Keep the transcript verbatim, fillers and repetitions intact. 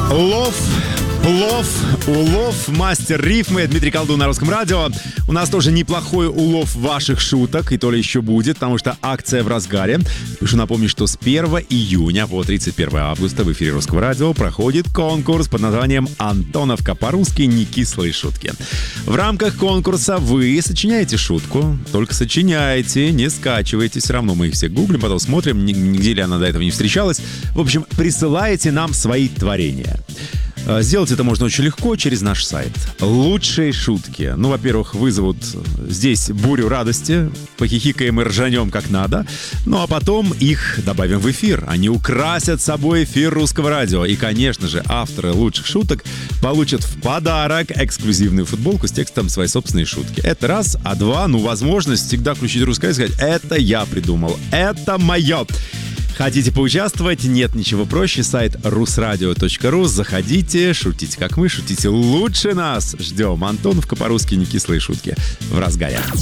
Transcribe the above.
Улов, улов, улов, мастер рифмы, Дмитрий Колдун на Русском радио. У нас тоже неплохой улов ваших шуток, и то ли еще будет, потому что акция в разгаре. Пишу напомнить, что с первого июня по тридцать первое августа в эфире Русского радио проходит конкурс под названием «Антоновка по-русски. Некислые шутки». В рамках конкурса вы сочиняете шутку, только сочиняете, не скачиваете, все равно мы их все гуглим, потом смотрим, нигде ли она до этого не встречалась. В общем, присылаете нам свои творения. Сделать это можно очень легко через наш сайт. Лучшие шутки. Ну, во-первых, вызовут здесь бурю радости, похихикаем и ржанем как надо. Ну, а потом их добавим в эфир. Они украсят собой эфир Русского радио. И, конечно же, авторы лучших шуток получат в подарок эксклюзивную футболку с текстом своей собственной шутки. Это раз. А два, ну, возможность всегда включить Русское радио и сказать: это я придумал, это мое. Хотите поучаствовать? Нет ничего проще. Сайт русрадио точка ру. Заходите, шутите как мы, шутите лучше нас. Ждем. Антоновка по-русски. Некислые шутки в разгаре.